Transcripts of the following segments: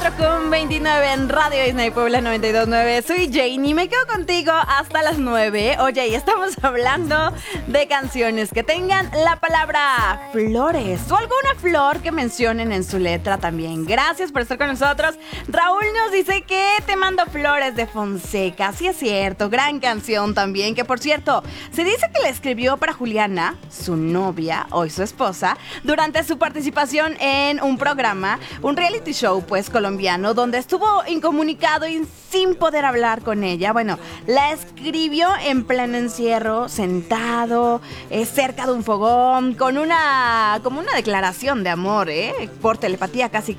4:29 en Radio Disney Puebla 92.9. Soy Jane y me quedo contigo hasta las 9. Oye, y estamos hablando de canciones que tengan la palabra flores o alguna flor que mencionen en su letra también. Gracias por estar con nosotros. Raúl nos dice que Te mando flores de Fonseca. Sí es cierto, gran canción también, que por cierto, se dice que la escribió para Juliana, su novia, hoy su esposa, durante su participación en un programa, un reality show pues colombiano, donde estuvo incomunicado y sin poder hablar con ella. Bueno, la escribió en pleno encierro, sentado, cerca de un fogón, con como una declaración de amor, por telepatía casi,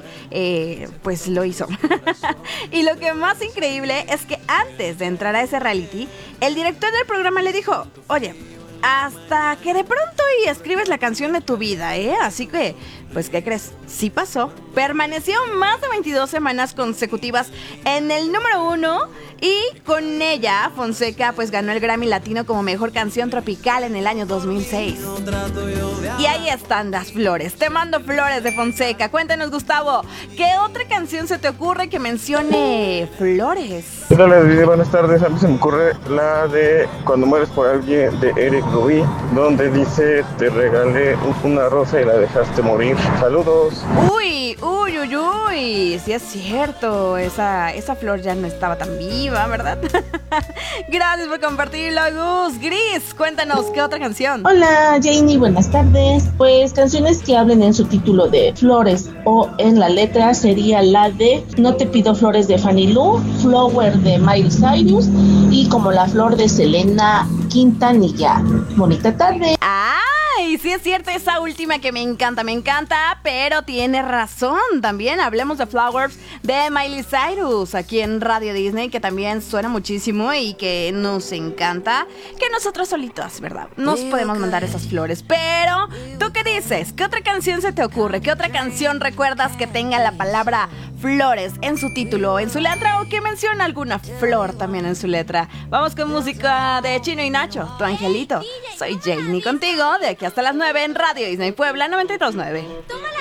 pues lo hizo. Y lo que más increíble es que antes de entrar a ese reality, el director del programa le dijo: oye, hasta que de pronto y escribes la canción de tu vida, Así que, pues, ¿qué crees? Sí pasó. Permaneció más de 22 semanas consecutivas en el número 1 y con ella, Fonseca, pues, ganó el Grammy Latino como Mejor Canción Tropical en el año 2006. Y ahí están las flores. Te mando flores de Fonseca. Cuéntanos, Gustavo, ¿qué otra canción se te ocurre que mencione flores? Hola, buenas tardes. A mí se me ocurre la de Cuando mueres por alguien, de Eric Rubí, donde dice: te regalé una rosa y la dejaste morir. Saludos. Uy. Sí es cierto, esa flor ya no estaba tan viva, ¿verdad? Gracias por compartirlo, Gus. Gris, cuéntanos, ¿qué otra canción? Hola, Janie, buenas tardes. Pues canciones que hablen en su título de flores o en la letra sería la de No te pido flores de Fanny Lu, Flower de Miley Cyrus y Como la flor de Selena Quintanilla. Bonita tarde. Ay, sí es cierto, esa última que me encanta, pero tiene razón. También hablemos de Flowers de Miley Cyrus aquí en Radio Disney, que también suena muchísimo y que nos encanta, que nosotros solitos, ¿verdad? Nos podemos mandar esas flores. Pero, ¿tú qué dices? ¿Qué otra canción se te ocurre? ¿Qué otra canción recuerdas que tenga la palabra flores en su título o en su letra, o que menciona alguna flor también en su letra? Vamos con música de Chino y Nacho, Tu Angelito. Soy Janie contigo de aquí hasta las 9 en Radio Disney Puebla 92.9.